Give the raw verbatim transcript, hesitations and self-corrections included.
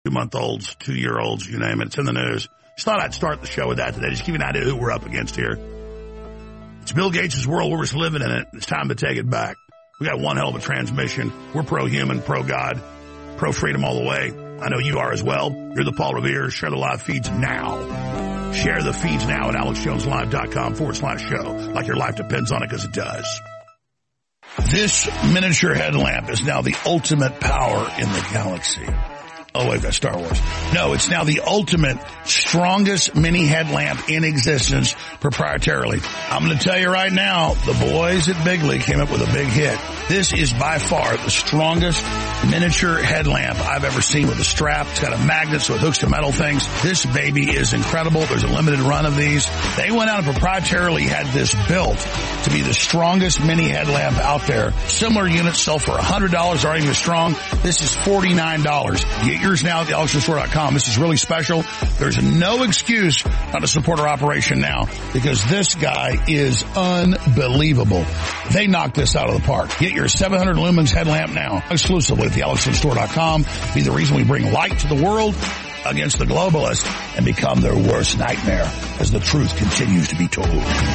two-month-olds, two-year-olds, you name it. It's in the news. Just thought I'd start the show with that today. Just give you an idea who we're up against here. It's Bill Gates' world. We're just living in it. It's time to take it back. We got one hell of a transmission. We're pro-human, pro-God, pro-freedom all the way. I know you are as well. You're the Paul Revere. Share the live feeds now. Share the feeds now at alexjoneslive.com forward slash show. Like your life depends on it, because it does. This miniature headlamp is now the ultimate power in the galaxy. Oh, wait, that's Star Wars. No, it's now the ultimate, strongest mini headlamp in existence proprietarily. I'm going to tell you right now, the boys at Bigley came up with a big hit. This is by far the strongest miniature headlamp I've ever seen with a strap. It's got a magnet so it hooks to metal things. This baby is incredible. There's a limited run of these. They went out and proprietarily had this built to be the strongest mini headlamp out there. Similar units sell for one hundred dollars, aren't even strong. This is forty-nine dollars. Get yours now at the alex jones store dot com. This is really special. There's no excuse not to support our operation now, because this guy is unbelievable. They knocked this out of the park. Get your seven hundred lumens headlamp now exclusively at the alex jones store dot com. Be the reason we bring light to the world against the globalists and become their worst nightmare as the truth continues to be told.